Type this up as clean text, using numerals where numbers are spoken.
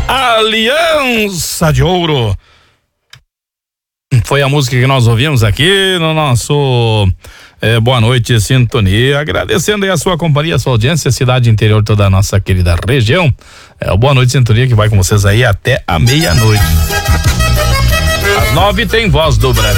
Aliança de Ouro. Foi a música que nós ouvimos aqui no nosso Boa Noite Sintonia, agradecendo aí a sua companhia, a sua audiência, cidade interior, toda a nossa querida região. O Boa Noite Sintonia que vai com vocês aí até a meia-noite. Às 9 tem Voz do Brasil.